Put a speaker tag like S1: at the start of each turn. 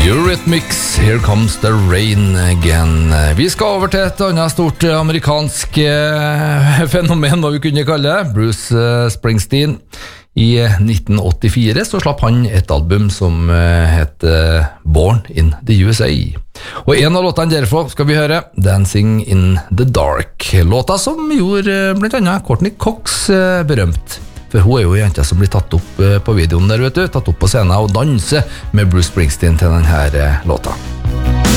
S1: Eurythmics, Here Comes the Rain Again. Vi skal over til et annet stort amerikansk fenomen, hva vi kunne kalle det. Bruce Springsteen. I 1984 så slapp han et album som heter Born in the USA. Og en av låtene derfra skal vi høre, Dancing in the Dark. Låta som gjorde blant annet Courtney Cox berømt. For hun jo jenta som blir tatt opp på videoen der, vet du. Tatt opp på scenen og danse med Bruce Springsteen til denne låta.